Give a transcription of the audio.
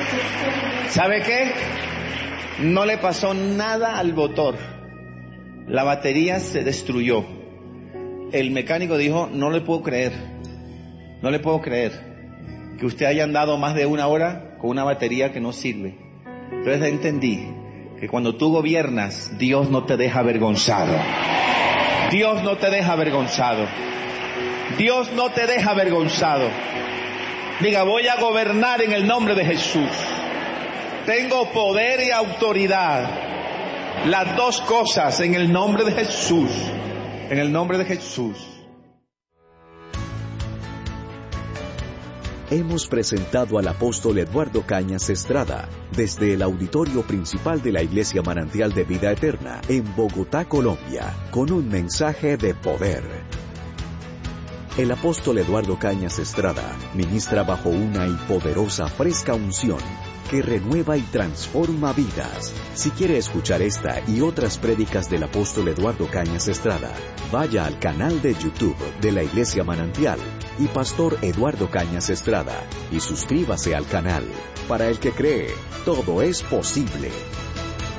¿Sabe qué? No le pasó nada al motor. La batería se destruyó. El mecánico dijo, no le puedo creer que usted haya andado más de 1 hora con una batería que no sirve. Entonces entendí que cuando tú gobiernas, Dios no te deja avergonzado. Dios no te deja avergonzado. Dios no te deja avergonzado. Diga, voy a gobernar en el nombre de Jesús. Tengo poder y autoridad. Las dos cosas en el nombre de Jesús. En el nombre de Jesús. Hemos presentado al apóstol Eduardo Cañas Estrada desde el auditorio principal de la Iglesia Manantial de Vida Eterna en Bogotá, Colombia, con un mensaje de poder. El apóstol Eduardo Cañas Estrada ministra bajo una y poderosa fresca unción que renueva y transforma vidas. Si quiere escuchar esta y otras prédicas del apóstol Eduardo Cañas Estrada, vaya al canal de YouTube de la Iglesia Manantial y Pastor Eduardo Cañas Estrada y suscríbase al canal. Para el que cree, todo es posible.